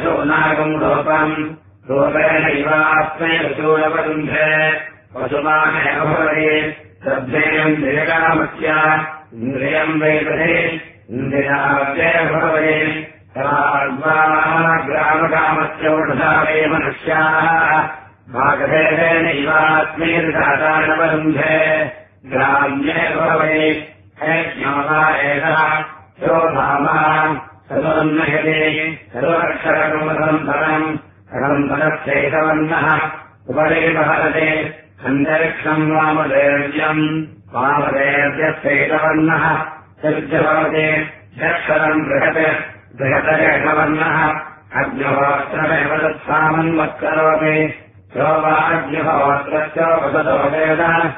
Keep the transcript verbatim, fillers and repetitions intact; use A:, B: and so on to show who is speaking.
A: नागम् रूपम् रूपेणैवास्मै ऋतूरवरुन्धे वसुमानेव भवति श्रद्धेयम् निरकामस्य इन्द्रियम् वैदधे इन्द्रियाव्यय भवति ग्रामकामस्य ऊर्धा वै मनुष्याः भागभेदेनैवास्मै ऋतादानवरुन्धे ग्राम्ये भवति हैज्ञो वा एषः यो भामः सदोन्नयते सर्वक्षरकमसम्परम् अकम्परस्यैतवर्णः उपरि बहरते अन्तरिक्षम् वामदेव्यम् वामदेव्यस्यैतवर्णः सृज्यभवते षक्षरम् बृहत् बृहतरेषवर्णः अग्निहोत्रमेव तत्सामन्वत्करोति यो वा अग्निहोत्रस्य वसतो वेद